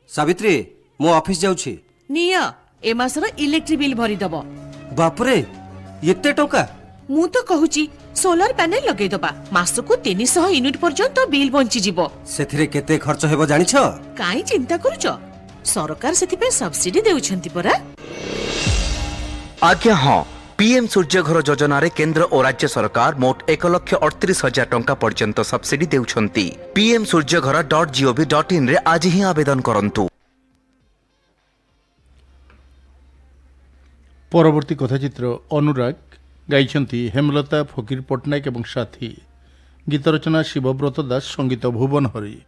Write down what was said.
सावित्री मो ऑफिस जाउछि निया ए मासर electric bill भरी दब। बाप रे एते टका मु तो कहूची सोलर पैनल लगे दबा मासको 300 यूनिट पर्यंत बिल बंची जीवो। सेथिरे केते खर्च हेबो जानिछ काई चिंता करूछ सरकार सेति पे सब्सिडी देउछंती परा। आज्ञा हाँ पीएम सूर्यघर योजना रे केंद्र और राज्य सरकार मोट 1,38,000 टंका पर्यंत सब्सिडी देउछंती। pmsuryaghara.gov.in रे आज ही आवेदन करंतु। परवर्ती कथाचित्र अनुराग गाइछंती हेमलता फकीर पट्टनायक एवं साथी। गीत रचना शिवव्रत दास, संगीत भुवन हरि।